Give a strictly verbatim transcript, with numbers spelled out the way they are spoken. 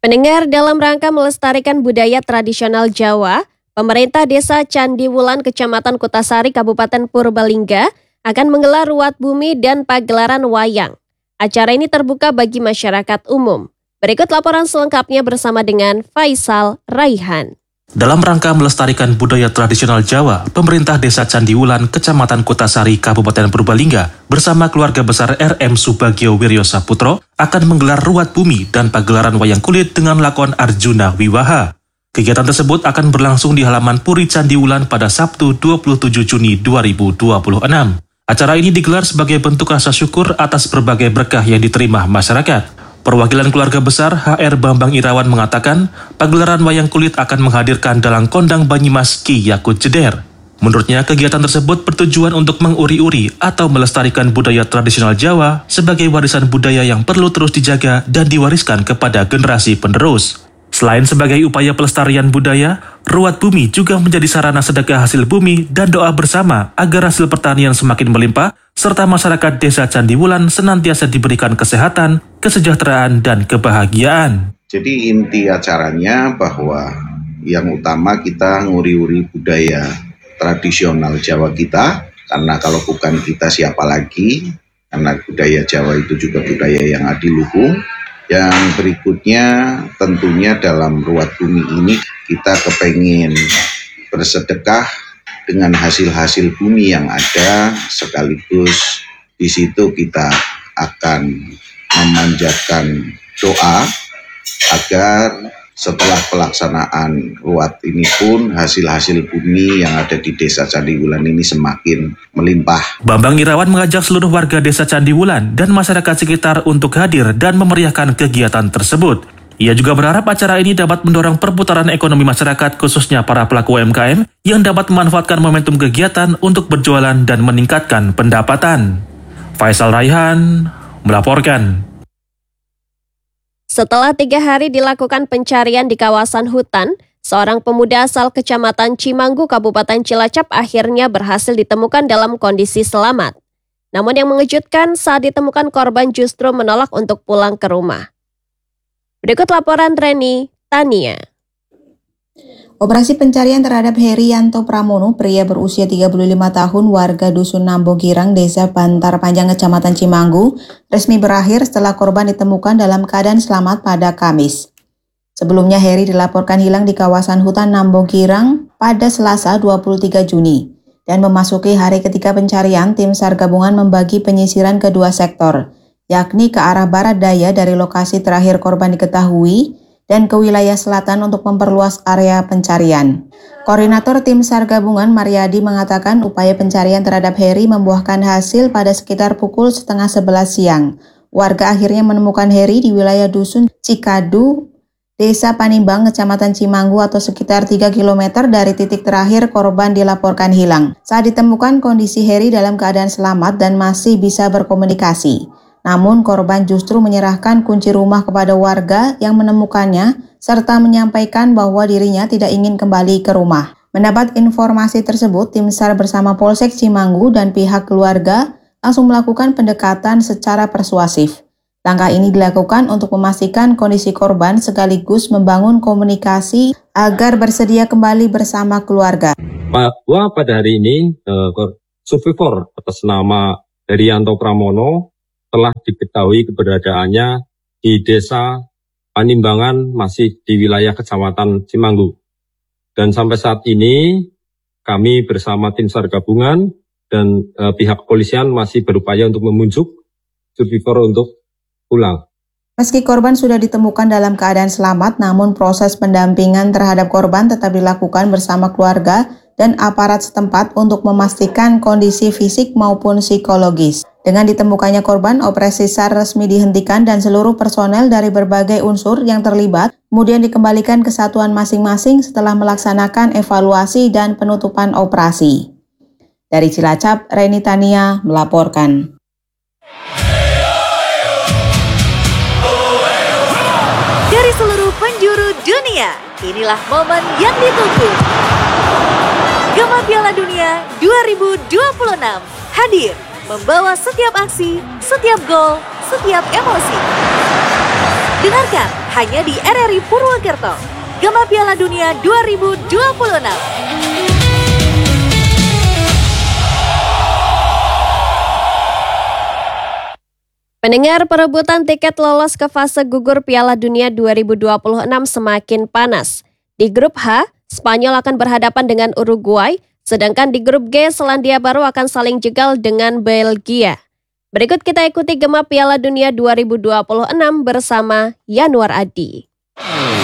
Pendengar, dalam rangka melestarikan budaya tradisional Jawa, pemerintah Desa Candi Wulan, Kecamatan Kutasari, Kabupaten Purbalingga akan menggelar ruat bumi dan pagelaran wayang. Acara ini terbuka bagi masyarakat umum. Berikut laporan selengkapnya bersama dengan Faisal Raihan. Dalam rangka melestarikan budaya tradisional Jawa, pemerintah Desa Candi Wulan, Kecamatan Kutasari, Kabupaten Purbalingga, bersama keluarga besar R M Subagio Wiryo Saputro akan menggelar ruat bumi dan pagelaran wayang kulit dengan lakon Arjuna Wiwaha. Kegiatan tersebut akan berlangsung di halaman Puri Candi Wulan pada Sabtu dua puluh tujuh Juni dua ribu dua puluh enam. Acara ini digelar sebagai bentuk rasa syukur atas berbagai berkah yang diterima masyarakat. Perwakilan keluarga besar H R Bambang Irawan mengatakan, pagelaran wayang kulit akan menghadirkan dalang kondang Banyumas Ki Yakut Jeder. Menurutnya, kegiatan tersebut bertujuan untuk menguri-uri atau melestarikan budaya tradisional Jawa sebagai warisan budaya yang perlu terus dijaga dan diwariskan kepada generasi penerus. Selain sebagai upaya pelestarian budaya, ruat bumi juga menjadi sarana sedekah hasil bumi dan doa bersama agar hasil pertanian semakin melimpah, serta masyarakat Desa Candi Wulan senantiasa diberikan kesehatan, kesejahteraan, dan kebahagiaan. Jadi inti acaranya bahwa yang utama kita nguri-uri budaya tradisional Jawa kita, karena kalau bukan kita siapa lagi, karena budaya Jawa itu juga budaya yang adiluhung. Yang berikutnya tentunya dalam ruat bumi ini kita kepengen bersedekah dengan hasil-hasil bumi yang ada, sekaligus di situ kita akan memanjatkan doa agar setelah pelaksanaan ruat ini pun hasil-hasil bumi yang ada di Desa Candi Wulan ini semakin melimpah. Bambang Irawan mengajak seluruh warga Desa Candi Wulan dan masyarakat sekitar untuk hadir dan memeriahkan kegiatan tersebut. Ia juga berharap acara ini dapat mendorong perputaran ekonomi masyarakat, khususnya para pelaku U M K M yang dapat memanfaatkan momentum kegiatan untuk berjualan dan meningkatkan pendapatan. Faisal Raihan melaporkan. Setelah tiga hari dilakukan pencarian di kawasan hutan, seorang pemuda asal Kecamatan Cimanggu, Kabupaten Cilacap akhirnya berhasil ditemukan dalam kondisi selamat. Namun yang mengejutkan, saat ditemukan korban justru menolak untuk pulang ke rumah. Berikut laporan Reni Tania. Operasi pencarian terhadap Heri Yanto Pramono, pria berusia tiga puluh lima tahun, warga Dusun Nambo Girang, Desa Bantar Panjang, Kecamatan Cimanggu, resmi berakhir setelah korban ditemukan dalam keadaan selamat pada Kamis. Sebelumnya Heri dilaporkan hilang di kawasan hutan Nambo Girang pada Selasa dua puluh tiga Juni. Dan memasuki hari ketiga pencarian, tim SAR gabungan membagi penyisiran ke dua sektor, yakni ke arah barat daya dari lokasi terakhir korban diketahui, dan ke wilayah selatan untuk memperluas area pencarian. Koordinator tim SAR gabungan Mariadi mengatakan upaya pencarian terhadap Heri membuahkan hasil pada sekitar pukul setengah sebelas siang. Warga akhirnya menemukan Heri di wilayah Dusun Cikadu, Desa Panimbang, Kecamatan Cimanggu atau sekitar tiga kilometer dari titik terakhir korban dilaporkan hilang. Saat ditemukan, kondisi Heri dalam keadaan selamat dan masih bisa berkomunikasi. Namun korban justru menyerahkan kunci rumah kepada warga yang menemukannya serta menyampaikan bahwa dirinya tidak ingin kembali ke rumah. Mendapat informasi tersebut, tim SAR bersama Polsek Cimanggu dan pihak keluarga langsung melakukan pendekatan secara persuasif. Langkah ini dilakukan untuk memastikan kondisi korban sekaligus membangun komunikasi agar bersedia kembali bersama keluarga. Bahwa pada hari ini uh, survivor atas nama Heri Yanto Pramono telah diketahui keberadaannya di Desa Panimbangan, masih di wilayah Kecamatan Cimanggu. Dan sampai saat ini kami bersama tim SAR gabungan dan e, pihak kepolisian masih berupaya untuk memujuk survivor untuk pulang. Meski korban sudah ditemukan dalam keadaan selamat, namun proses pendampingan terhadap korban tetap dilakukan bersama keluarga dan aparat setempat untuk memastikan kondisi fisik maupun psikologis. Dengan ditemukannya korban, operasi SAR resmi dihentikan dan seluruh personel dari berbagai unsur yang terlibat kemudian dikembalikan ke satuan masing-masing setelah melaksanakan evaluasi dan penutupan operasi. Dari Cilacap, Reni Tania melaporkan. Dari seluruh penjuru dunia, inilah momen yang ditunggu. Gema Piala Dunia dua ribu dua puluh enam hadir membawa setiap aksi, setiap gol, setiap emosi. Dengarkan hanya di R R I Purwokerto. Gema Piala Dunia dua ribu dua puluh enam. Pendengar, perebutan tiket lolos ke fase gugur Piala Dunia dua ribu dua puluh enam semakin panas. Di grup H, Spanyol akan berhadapan dengan Uruguay, sedangkan di grup G, Selandia Baru akan saling jegal dengan Belgia. Berikut kita ikuti Gema Piala Dunia dua ribu dua puluh enam bersama Yanuar Adi.